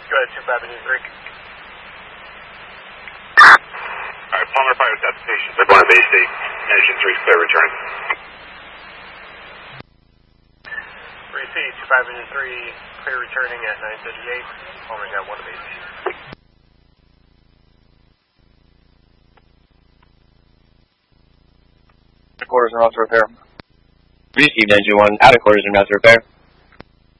Go ahead, 2593. Alright, Palmer Fire Station. They're going to Bay State. Engine 3 clear return. 3C, 2593, clear returning at 9:38. Palmer got 1 of 8. Quarters and route to repair. Received engine 1, out of quarters and route to repair.